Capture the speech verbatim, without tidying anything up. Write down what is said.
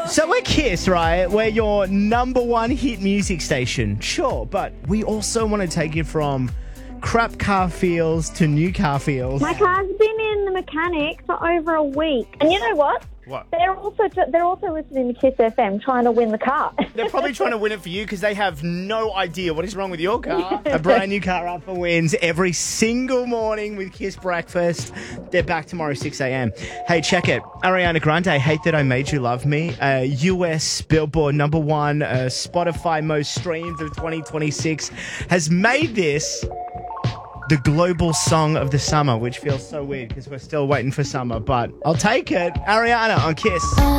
So we're Kiss, right? We're your number one hit music station. Sure, but we also want to take you from crap car feels to new car feels. My car's been in the mechanic for over a week. And you know what? What? They're also they're also listening to Kiss F M trying to win the car. They're probably trying to win it for you because they have no idea what is wrong with your car. A brand new car up for wins every single morning with Kiss Breakfast. They're back tomorrow, six a.m. Hey, check it. Ariana Grande, Hate That I Made You Love Me. Uh, U S Billboard number one, uh, Spotify most streamed of twenty twenty-six, has made this the global song of the summer, which feels so weird because we're still waiting for summer, but I'll take it. Ariana on Kiss.